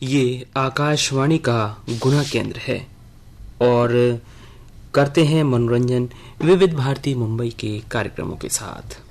ये आकाशवाणी का गुना केंद्र है और करते हैं मनोरंजन विविध भारती मुंबई के कार्यक्रमों के साथ।